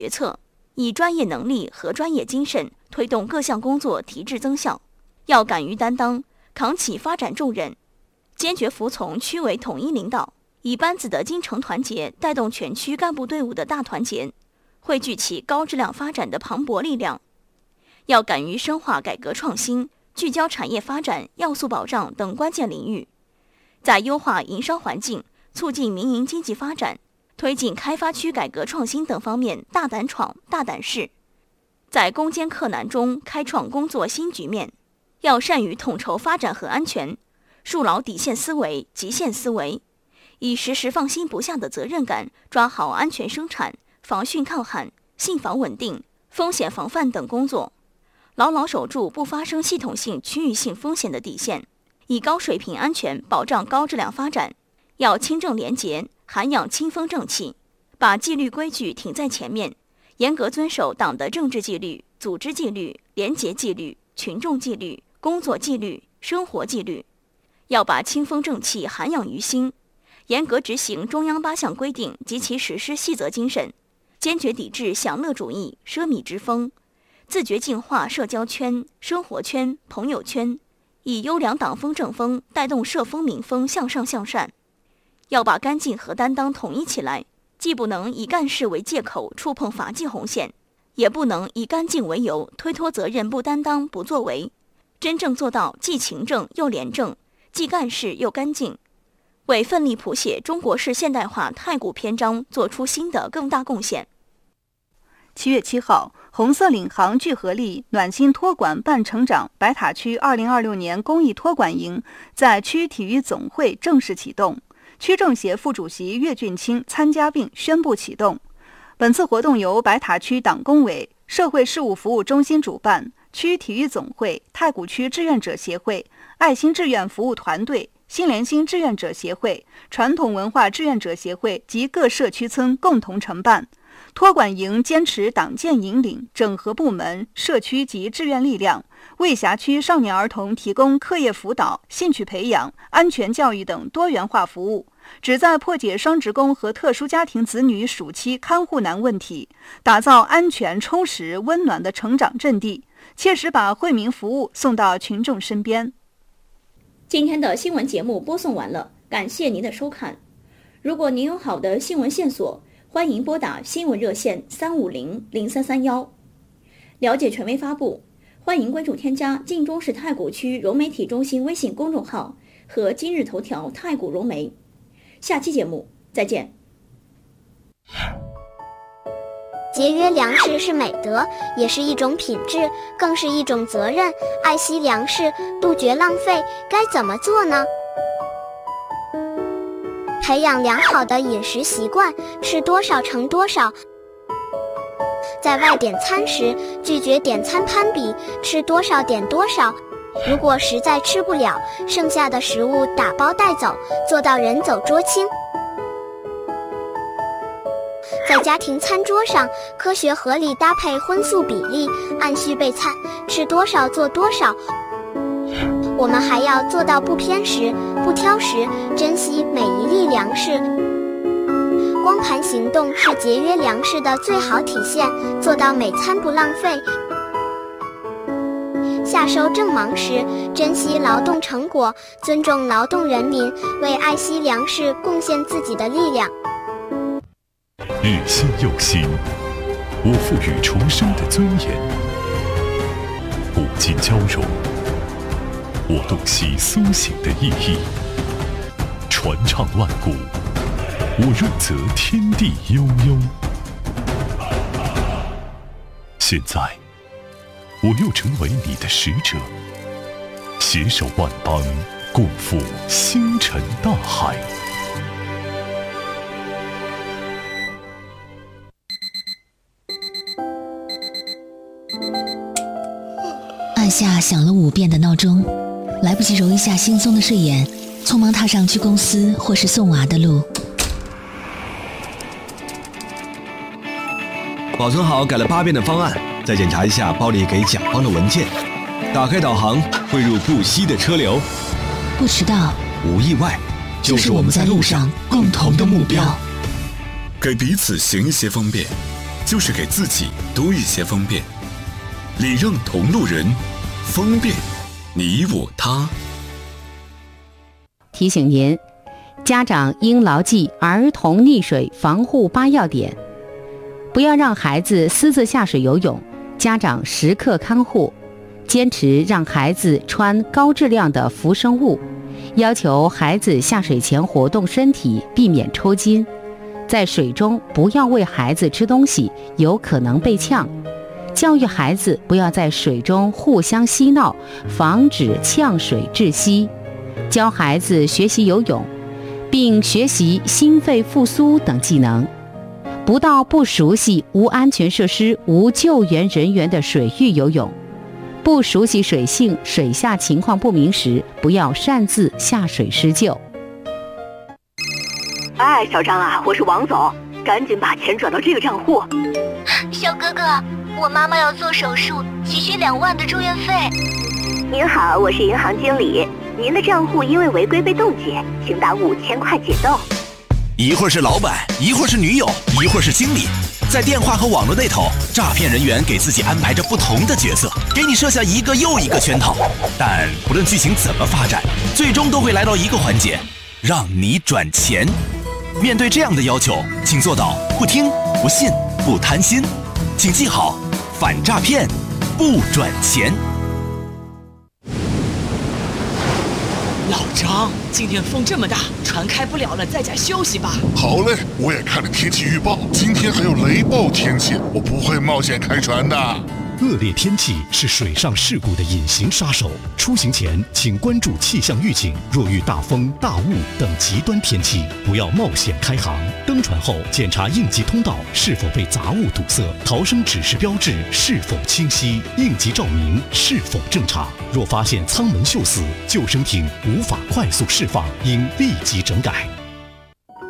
决策，以专业能力和专业精神推动各项工作提质增效。要敢于担当，扛起发展重任，坚决服从区委统一领导，以班子的精诚团结带动全区干部队伍的大团结，汇聚起高质量发展的磅礴力量。要敢于深化改革创新，聚焦产业发展、要素保障等关键领域，在优化营商环境、促进民营经济发展、推进开发区改革创新等方面大胆闯、大胆试，在攻坚克难中开创工作新局面。要善于统筹发展和安全，树牢底线思维、极限思维，以时时放心不下的责任感抓好安全生产、防汛抗旱、信访稳定、风险防范等工作，牢牢守住不发生系统性、区域性风险的底线，以高水平安全保障高质量发展。要清正廉洁，涵养清风正气，把纪律规矩挺在前面，严格遵守党的政治纪律、组织纪律、廉洁纪律、群众纪律、工作纪律、生活纪律。要把清风正气涵养于心，严格执行中央8项规定及其实施细则精神，坚决抵制享乐主义、奢靡之风，自觉净化社交圈、生活圈、朋友圈，以优良党风正风带动社风民风向上向善。要把干净和担当统一起来，既不能以干事为借口触碰法纪红线，也不能以干净为由推脱责任不担当不作为，真正做到既勤政又廉政，既干事又干净，为奋力谱写中国式现代化太古篇章做出新的更大贡献。 7月7号，红色领航聚合力暖心托管伴成长白塔区2026年公益托管营在区体育总会正式启动，区政协副主席岳俊清参加并宣布启动。本次活动由白塔区党工委、社会事务服务中心主办，区体育总会、太谷区志愿者协会、爱心志愿服务团队、新联心志愿者协会、传统文化志愿者协会及各社区村共同承办。托管营坚持党建引领，整合部门、社区及志愿力量，为辖区少年儿童提供课业辅导、兴趣培养、安全教育等多元化服务，旨在破解双职工和特殊家庭子女暑期看护难问题，打造安全、充实、温暖的成长阵地，切实把惠民服务送到群众身边。 今天的新闻节目播送完了，感谢您的收看。如果您有好的新闻线索，欢迎拨打新闻热线350-0331。了解权威发布，欢迎关注添加晋中市太谷区融媒体中心微信公众号和今日头条太谷融媒。下期节目再见。 节约粮食是美德，也是一种品质，更是一种责任。爱惜粮食，杜绝浪费，该怎么做呢？培养良好的饮食习惯，吃多少盛多少。在外点餐时，拒绝点餐攀比，吃多少点多少。如果实在吃不了，剩下的食物打包带走，做到人走桌轻。在家庭餐桌上，科学合理搭配荤素比例，按需备餐，吃多少做多少。我们还要做到不偏食、不挑食，珍惜每一粒粮食。光盘行动是节约粮食的最好体现，做到每餐不浪费。夏收正忙时，珍惜劳动成果，尊重劳动人民，为爱惜粮食贡献自己的力量。 日新又新，我赋予重生的尊严；古今交融，我洞悉苏醒的意义；传唱万古，我润泽天地悠悠。现在，我又成为你的使者，携手万邦，共赴星辰大海。 按下响了5遍的闹钟，来不及揉一下惺忪的睡眼，匆忙踏上去公司或是送娃的路。 保存好改了8遍的方案，再检查一下包里给甲方的文件。打开导航，汇入不息的车流。 不迟到， 无意外， 就是我们在路上共同的目标。 给彼此行一些方便， 就是给自己多一些方便。礼让同路人，方便你我他。 提醒您，家长应牢记儿童溺水防护8要点，不要让孩子私自下水游泳，家长时刻看护，坚持让孩子穿高质量的浮生物，要求孩子下水前活动身体，避免抽筋。在水中不要喂孩子吃东西，有可能被呛。教育孩子不要在水中互相嬉闹，防止呛水窒息。教孩子学习游泳，并学习心肺复苏等技能。不到不熟悉、无安全设施、无救援人员的水域游泳。不熟悉水性、水下情况不明时，不要擅自下水施救。 哎，小张啊，我是王总，赶紧把钱转到这个账户。 小哥哥，我妈妈要做手术，急需2万的住院费。 您好，我是银行经理，您的账户因为违规被冻结，请打5000块解冻。 一会儿是老板，一会儿是女友，一会儿是经理，在电话和网络那头，诈骗人员给自己安排着不同的角色，给你设下一个又一个圈套。但不论剧情怎么发展，最终都会来到一个环节，让你转钱。面对这样的要求，请做到不听、不信、不贪心。请记好，反诈骗，不转钱。 老张，今天风这么大，船开不了了，在家休息吧。 好嘞，我也看了天气预报，今天还有雷暴天气，我不会冒险开船的。 恶劣天气是水上事故的隐形杀手，出行前请关注气象预警，若遇大风、大雾等极端天气，不要冒险开航。登船后检查应急通道是否被杂物堵塞，逃生指示标志是否清晰，应急照明是否正常。若发现舱门锈死，救生艇无法快速释放，应立即整改。